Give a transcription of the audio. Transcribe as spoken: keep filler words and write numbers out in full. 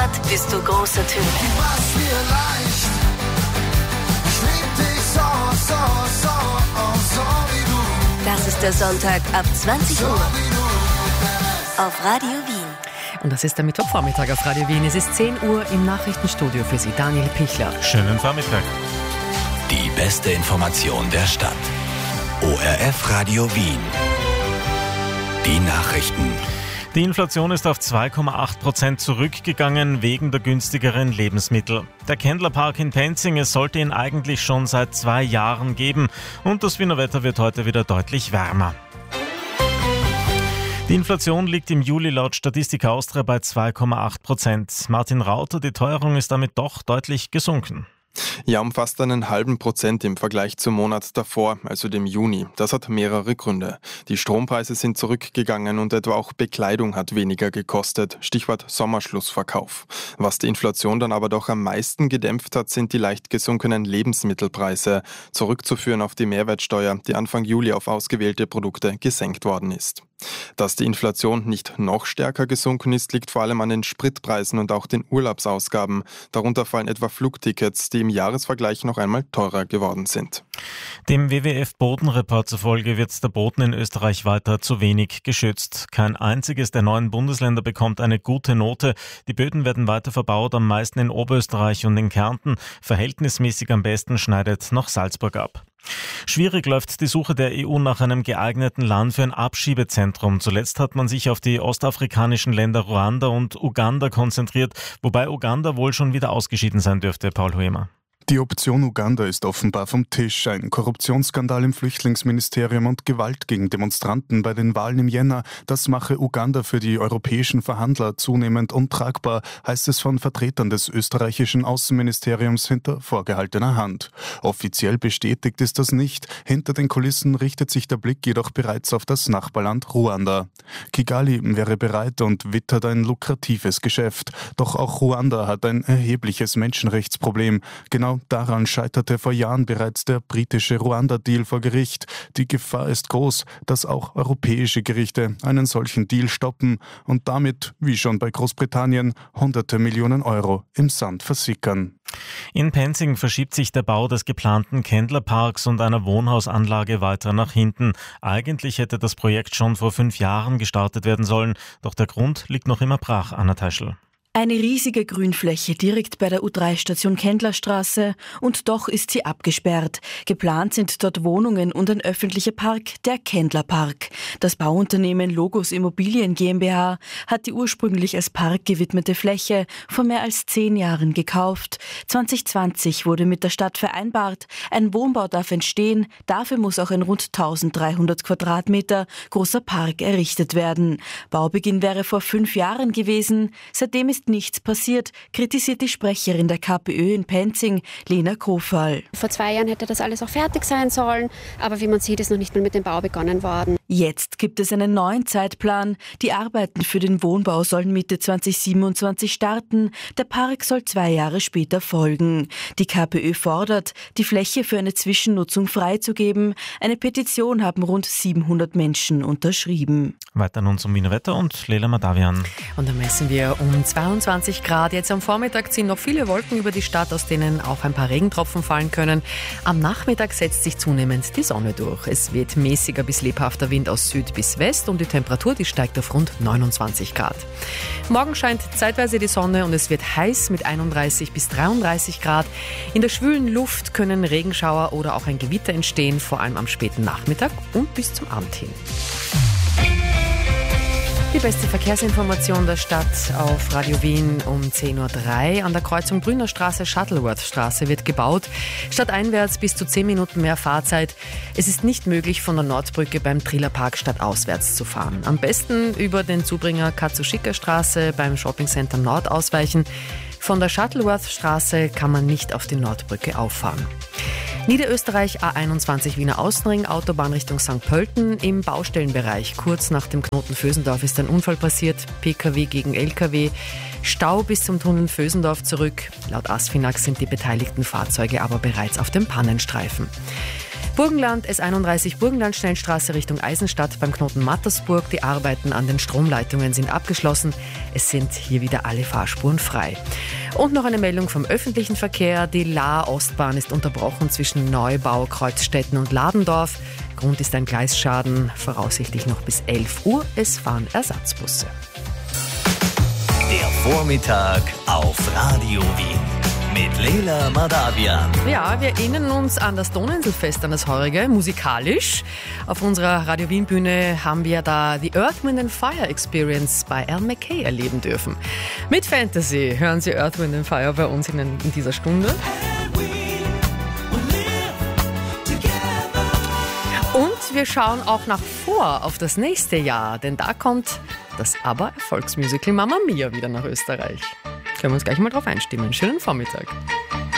Stadt bist du großer Typ. Du machst mir leicht. Ich lieb dich so, so, so, oh, so wie du. Das ist der Sonntag ab zwanzig So Uhr wie du. auf Radio Wien. Und das ist der Mittwochvormittag auf Radio Wien. Es ist zehn Uhr im Nachrichtenstudio für Sie, Daniel Pichler. Schönen Vormittag. Die beste Information der Stadt. O R F Radio Wien. Die Nachrichten. Die Inflation ist auf zwei Komma acht Prozent zurückgegangen wegen der günstigeren Lebensmittel. Der Kendlerpark in Penzing, es sollte ihn eigentlich schon seit zwei Jahren geben und das Wiener Wetter wird heute wieder deutlich wärmer. Die Inflation liegt im Juli laut Statistik Austria bei zwei Komma acht Prozent. Martin Rauter, die Teuerung ist damit doch deutlich gesunken. Ja, um fast einen halben Prozent im Vergleich zum Monat davor, also dem Juni. Das hat mehrere Gründe. Die Strompreise sind zurückgegangen und etwa auch Bekleidung hat weniger gekostet. Stichwort Sommerschlussverkauf. Was die Inflation dann aber doch am meisten gedämpft hat, sind die leicht gesunkenen Lebensmittelpreise. Zurückzuführen auf die Mehrwertsteuer, die Anfang Juli auf ausgewählte Produkte gesenkt worden ist. Dass die Inflation nicht noch stärker gesunken ist, liegt vor allem an den Spritpreisen und auch den Urlaubsausgaben. Darunter fallen etwa Flugtickets, die im Jahresvergleich noch einmal teurer geworden sind. Dem W W F-Bodenreport zufolge wird der Boden in Österreich weiter zu wenig geschützt. Kein einziges der neuen Bundesländer bekommt eine gute Note. Die Böden werden weiter verbaut, am meisten in Oberösterreich und in Kärnten. Verhältnismäßig am besten schneidet noch Salzburg ab. Schwierig läuft die Suche der E U nach einem geeigneten Land für ein Abschiebezentrum. Zuletzt hat man sich auf die ostafrikanischen Länder Ruanda und Uganda konzentriert, wobei Uganda wohl schon wieder ausgeschieden sein dürfte, Paul Huemer. Die Option Uganda ist offenbar vom Tisch. Ein Korruptionsskandal im Flüchtlingsministerium und Gewalt gegen Demonstranten bei den Wahlen im Jänner, das mache Uganda für die europäischen Verhandler zunehmend untragbar, heißt es von Vertretern des österreichischen Außenministeriums hinter vorgehaltener Hand. Offiziell bestätigt ist das nicht. Hinter den Kulissen richtet sich der Blick jedoch bereits auf das Nachbarland Ruanda. Kigali wäre bereit und wittert ein lukratives Geschäft. Doch auch Ruanda hat ein erhebliches Menschenrechtsproblem. Genau daran scheiterte vor Jahren bereits der britische Ruanda-Deal vor Gericht. Die Gefahr ist groß, dass auch europäische Gerichte einen solchen Deal stoppen und damit, wie schon bei Großbritannien, hunderte Millionen Euro im Sand versickern. In Penzing verschiebt sich der Bau des geplanten Kendlerparks und einer Wohnhausanlage weiter nach hinten. Eigentlich hätte das Projekt schon vor fünf Jahren gestartet werden sollen, doch der Grund liegt noch immer brach, Anna Teischl. Eine riesige Grünfläche direkt bei der U drei Station Kendlerstraße und doch ist sie abgesperrt. Geplant sind dort Wohnungen und ein öffentlicher Park, der Kendlerpark. Das Bauunternehmen Logos Immobilien GmbH hat die ursprünglich als Park gewidmete Fläche vor mehr als zehn Jahren gekauft. zwanzig zwanzig wurde mit der Stadt vereinbart, ein Wohnbau darf entstehen, dafür muss auch ein rund eintausenddreihundert Quadratmeter großer Park errichtet werden. Baubeginn wäre vor fünf Jahren gewesen, seitdem ist nichts passiert, kritisiert die Sprecherin der K P Ö in Penzing, Lena Kofall. Vor zwei Jahren hätte das alles auch fertig sein sollen, aber wie man sieht, ist noch nicht mal mit dem Bau begonnen worden. Jetzt gibt es einen neuen Zeitplan. Die Arbeiten für den Wohnbau sollen Mitte zwanzig siebenundzwanzig starten. Der Park soll zwei Jahre später folgen. Die K P Ö fordert, die Fläche für eine Zwischennutzung freizugeben. Eine Petition haben rund siebenhundert Menschen unterschrieben. Weiter nun zum Wiener Wetter und Lela Madavian. Und da messen wir um zweiundzwanzig Grad. Jetzt am Vormittag ziehen noch viele Wolken über die Stadt, aus denen auch ein paar Regentropfen fallen können. Am Nachmittag setzt sich zunehmend die Sonne durch. Es weht mäßiger bis lebhafter Wind aus Süd bis West und die Temperatur, die steigt auf rund neunundzwanzig Grad. Morgen scheint zeitweise die Sonne und es wird heiß mit einunddreißig bis dreiunddreißig Grad. In der schwülen Luft können Regenschauer oder auch ein Gewitter entstehen, vor allem am späten Nachmittag und bis zum Abend hin. Die beste Verkehrsinformation der Stadt auf Radio Wien um zehn Uhr drei. An der Kreuzung Brünner Straße, Shuttleworth Straße wird gebaut. Stadteinwärts bis zu zehn Minuten mehr Fahrzeit. Es ist nicht möglich, von der Nordbrücke beim Trillerpark stadtauswärts zu fahren. Am besten über den Zubringer Katsushika Straße beim Shoppingcenter Nord ausweichen. Von der Shuttleworth Straße kann man nicht auf die Nordbrücke auffahren. Niederösterreich A einundzwanzig Wiener Außenring, Autobahn Richtung Sankt Pölten. Im Baustellenbereich kurz nach dem Knoten Vösendorf ist ein Unfall passiert. P K W gegen L K W. Stau bis zum Tunnel Vösendorf zurück. Laut Asfinag sind die beteiligten Fahrzeuge aber bereits auf dem Pannenstreifen. Burgenland S einunddreißig Burgenlandschnellstraße Richtung Eisenstadt beim Knoten Mattersburg. Die Arbeiten an den Stromleitungen sind abgeschlossen. Es sind hier wieder alle Fahrspuren frei. Und noch eine Meldung vom öffentlichen Verkehr. Die Lahr-Ostbahn ist unterbrochen zwischen Neubau, Kreuzstetten und Ladendorf. Grund ist ein Gleisschaden, voraussichtlich noch bis elf Uhr. Es fahren Ersatzbusse. Der Vormittag auf Radio Wien mit Leila Madavian. Ja, wir erinnern uns an das Donauinselfest, an das heurige, musikalisch. Auf unserer Radio Wien Bühne haben wir da die Earth, Wind and Fire Experience bei Al McKay erleben dürfen. Mit Fantasy hören Sie Earth, Wind and Fire bei uns in, in dieser Stunde. Und wir schauen auch nach vor auf das nächste Jahr, denn da kommt das ABBA-Erfolgsmusical Mamma Mia wieder nach Österreich. Können wir uns gleich mal drauf einstimmen. Schönen Vormittag.